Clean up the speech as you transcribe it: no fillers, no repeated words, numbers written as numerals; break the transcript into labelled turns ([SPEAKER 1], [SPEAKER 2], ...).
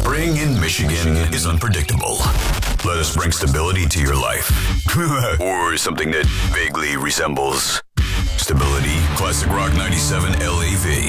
[SPEAKER 1] Spring in Michigan is unpredictable. Let us bring stability to your life. Or something that vaguely resembles stability. Classic Rock 97 LAV.